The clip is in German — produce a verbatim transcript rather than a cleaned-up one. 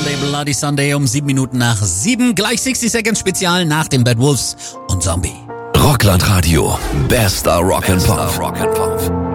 Sunday, Bloody Sunday um sieben Minuten nach sieben. Gleich sechzig Seconds Spezial nach den Bad Wolves und Zombie. Rockland Radio. Bester Rock and Pop.